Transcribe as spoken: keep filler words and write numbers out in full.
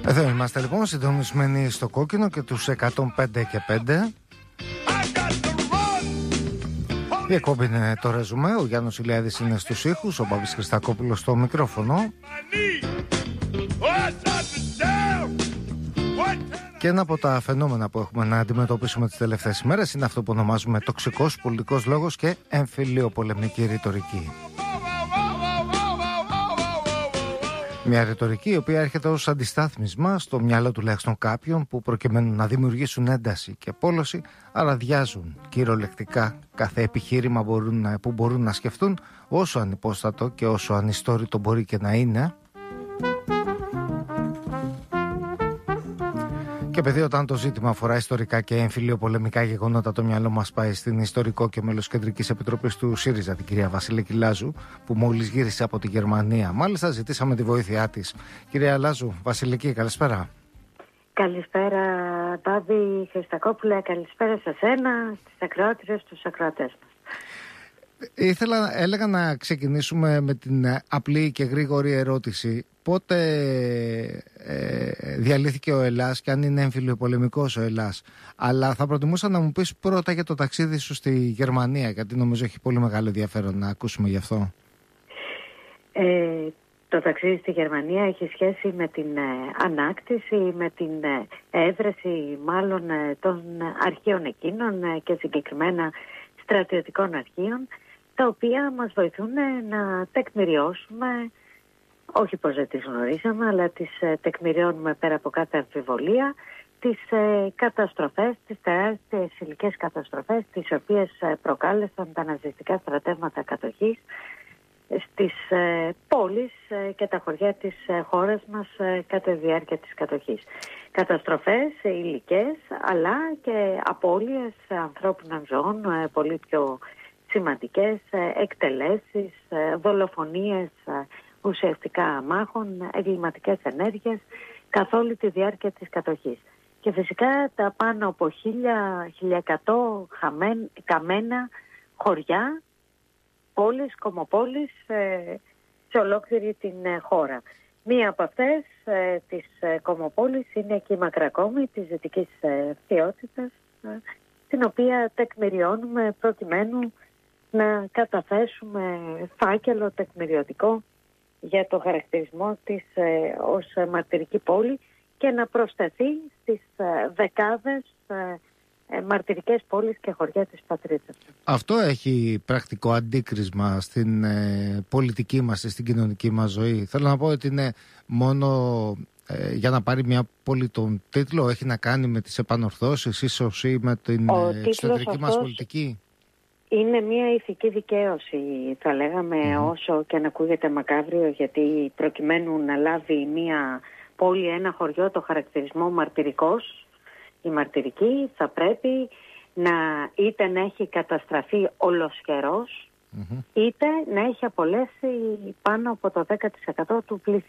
Εδώ είμαστε λοιπόν συντονισμένοι στο κόκκινο και τους εκατόν πέντε και πέντε. Η εκπομπή είναι το Ρεζουμέ. Ο Γιάννος Ηλιάδης είναι στους ήχους, ο Μπάμπης Χριστακόπουλος στο μικρόφωνο. Και ένα από τα φαινόμενα που έχουμε να αντιμετωπίσουμε τις τελευταίες ημέρες είναι αυτό που ονομάζουμε τοξικός πολιτικός λόγος και εμφυλιοπολεμική ρητορική. Μια ρητορική η οποία έρχεται ως αντιστάθμισμα στο μυαλό τουλάχιστον κάποιων που προκειμένου να δημιουργήσουν ένταση και πόλωση αραδιάζουν κυριολεκτικά κάθε επιχείρημα μπορούν, που μπορούν να σκεφτούν, όσο ανυπόστατο και όσο ανιστόρητο μπορεί και να είναι. Και επειδή όταν το ζήτημα αφορά ιστορικά και εμφυλιοπολεμικά γεγονότα, το μυαλό μας πάει στην ιστορικό και μέλος κεντρικής επιτροπής του ΣΥΡΙΖΑ, την κυρία Βασιλική Λάζου, που μόλις γύρισε από τη Γερμανία. Μάλιστα, ζητήσαμε τη βοήθειά της. Κυρία Λάζου, Βασιλική, καλησπέρα. Καλησπέρα, Μπάμπη Χριστακόπουλε, καλησπέρα σε σένα, στις ακροάτριες, στους ακροατές μας. Ήθελα, έλεγα να ξεκινήσουμε με την απλή και γρήγορη ερώτηση. Πότε ε, διαλύθηκε ο Ελλάς και αν είναι εμφυλιοπολεμικός ο Ελλάς? Αλλά θα προτιμούσα να μου πεις πρώτα για το ταξίδι σου στη Γερμανία, γιατί νομίζω έχει πολύ μεγάλο ενδιαφέρον να ακούσουμε γι' αυτό. Ε, το ταξίδι στη Γερμανία έχει σχέση με την ε, ανάκτηση, με την ε, έβρεση μάλλον ε, των αρχείων εκείνων ε, και συγκεκριμένα στρατιωτικών αρχείων, τα οποία μας βοηθούν ε, να τεκμηριώσουμε, όχι πως δεν τις γνωρίζαμε, αλλά τις ε, τεκμηριώνουμε πέρα από κάθε αμφιβολία, τις ε, καταστροφές, τις τεράστιες υλικές καταστροφές, τις οποίες ε, προκάλεσαν τα ναζιστικά στρατεύματα κατοχής στις ε, πόλεις ε, και τα χωριά της ε, χώρας μας ε, κατά τη διάρκεια της κατοχής. Καταστροφές ε, υλικές, αλλά και απώλειες ε, ανθρώπινων ζώων, ε, πολύ πιο σημαντικές, ε, εκτελέσεις, ε, δολοφονίες, ε, ουσιαστικά μάχων, εγκληματικές ενέργειες καθ' όλη τη διάρκεια της κατοχής. Και φυσικά τα πάνω από χίλια, χίλια εκατό καμένα χωριά, πόλεις, κομμοπόλεις ε, σε ολόκληρη την ε, χώρα. Μία από αυτές ε, τις ε, κομμοπόλεις είναι και η Μακρακόμη της Δυτικής ε, Θεότητας, ε, την οποία τεκμηριώνουμε προκειμένου να καταθέσουμε φάκελο τεκμηριωτικό για το χαρακτηρισμό της ε, ως μαρτυρική πόλη και να προσθεθεί στις ε, δεκάδες ε, ε, μαρτυρικές πόλεις και χωριά της πατρίδας. Αυτό έχει πρακτικό αντίκρισμα στην ε, πολιτική μας, στην κοινωνική μας ζωή. Θέλω να πω ότι είναι μόνο ε, για να πάρει μια πόλη τον τίτλο, έχει να κάνει με τις επανορθώσεις, ίσως ή με την ε, εξωτερική μας πολιτική. Είναι μια ηθική δικαίωση, θα λέγαμε, mm. όσο και αν ακούγεται μακάβριο, γιατί προκειμένου να λάβει μια πόλη, ένα χωριό, το χαρακτηρισμό μαρτυρικός, η μαρτυρική θα πρέπει να είτε να έχει καταστραφεί ολοσχερός, mm-hmm. είτε να έχει απολέσει πάνω από το δέκα τοις εκατό του πληθυσμού.